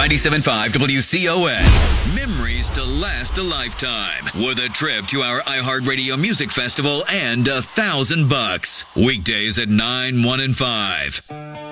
97.5 WCON. Memories to last a lifetime. With a trip to our iHeartRadio Music Festival and $1,000. Weekdays at 9, 1, and 5.